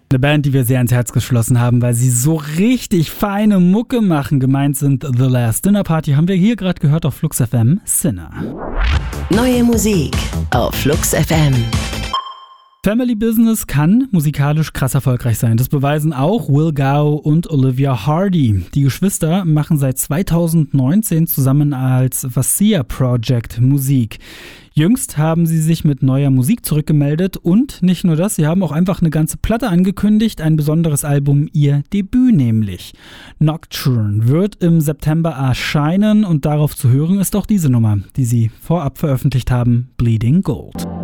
Eine Band, die wir sehr ans Herz geschlossen haben, weil sie so richtig feine Mucke machen. Gemeint sind The Last Dinner Party, haben wir hier gerade gehört auf Flux FM, Sinner. Neue Musik auf Flux FM. Family Business kann musikalisch krass erfolgreich sein. Das beweisen auch Will Gao und Olivia Hardy. Die Geschwister machen seit 2019 zusammen als Vassia Project Musik. Jüngst haben sie sich mit neuer Musik zurückgemeldet und nicht nur das, sie haben auch einfach eine ganze Platte angekündigt, ein besonderes Album, ihr Debüt nämlich. Nocturne wird im September erscheinen und darauf zu hören ist auch diese Nummer, die sie vorab veröffentlicht haben, Bleeding Gold.